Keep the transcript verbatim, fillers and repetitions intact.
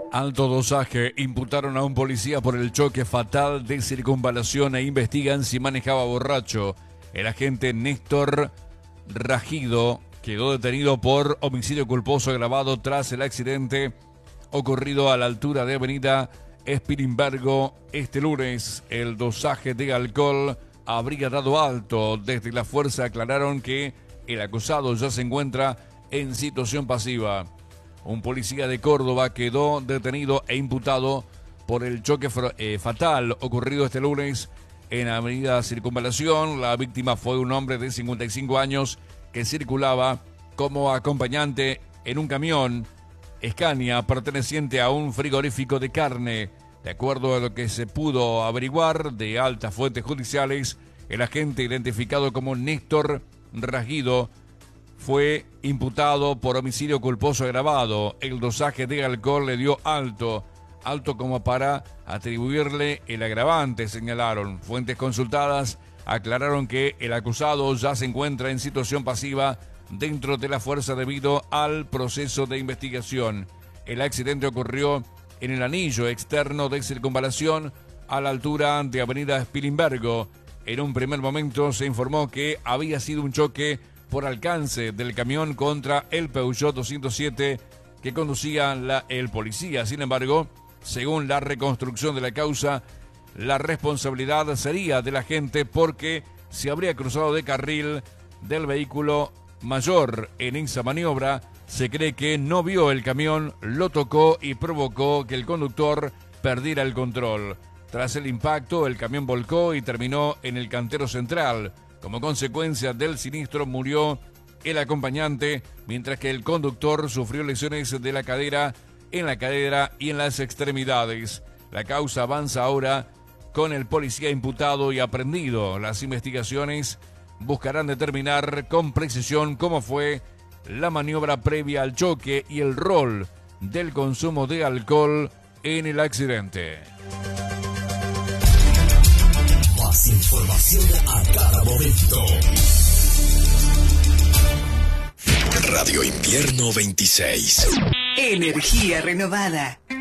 Alto dosaje. Imputaron a un policía por el choque fatal de circunvalación e investigan si manejaba borracho. El agente Néstor Ragido quedó detenido por homicidio culposo agravado tras el accidente ocurrido a la altura de Avenida Spilimbergo este lunes. El dosaje de alcohol habría dado alto. Desde la fuerza aclararon que el acusado ya se encuentra en situación pasiva. Un policía de Córdoba quedó detenido e imputado por el choque eh, fatal ocurrido este lunes en Avenida Circunvalación. La víctima fue un hombre de cincuenta y cinco años que circulaba como acompañante en un camión Scania perteneciente a un frigorífico de carne. De acuerdo a lo que se pudo averiguar de altas fuentes judiciales, el agente identificado como Néstor Ragido fue imputado por homicidio culposo agravado. El dosaje de alcohol le dio alto, alto como para atribuirle el agravante, señalaron. Fuentes consultadas aclararon que el acusado ya se encuentra en situación pasiva dentro de la fuerza debido al proceso de investigación. El accidente ocurrió en el anillo externo de circunvalación a la altura de Avenida Spilimbergo. En un primer momento se informó que había sido un choque por alcance del camión contra el Peugeot doscientos siete que conducía la, el policía. Sin embargo, según la reconstrucción de la causa, la responsabilidad sería del agente porque se habría cruzado de carril del vehículo mayor. En esa maniobra se cree que no vio el camión, lo tocó y provocó que el conductor perdiera el control. Tras el impacto, el camión volcó y terminó en el cantero central. Como consecuencia del siniestro murió el acompañante, mientras que el conductor sufrió lesiones de la cadera, en la cadera y en las extremidades. La causa avanza ahora con el policía imputado y aprehendido. Las investigaciones buscarán determinar con precisión cómo fue la maniobra previa al choque y el rol del consumo de alcohol en el accidente. Más información a cada momento. Radio Invierno veintiséis. Energía renovada.